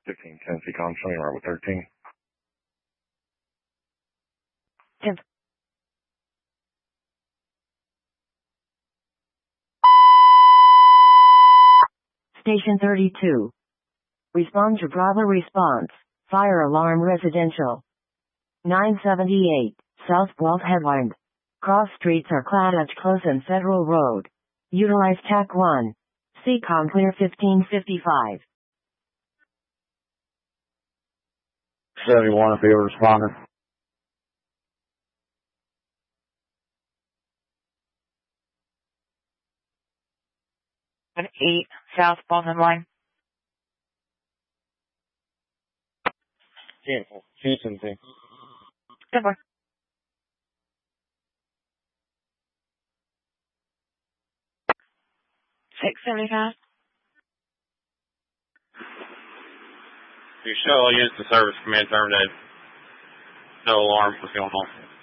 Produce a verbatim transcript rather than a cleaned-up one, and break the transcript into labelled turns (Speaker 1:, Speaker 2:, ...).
Speaker 1: fifteen Tennessee Con, showing right with thirteen.
Speaker 2: ten. Station thirty-two. Respond to Bravo response. Fire alarm residential. nine seventy-eight, South Guelph Headland. Cross streets are Claddagh Close and Federal Road. Utilize T A C one. C COM clear fifteen fifty-five.
Speaker 1: seventy-one, field responder.
Speaker 3: An eight, South Bowman Line.
Speaker 1: Cancel. Houston, team.
Speaker 3: Denver. six seventy-five.
Speaker 4: You show all units to service, command terminated. No alarm, what's going on?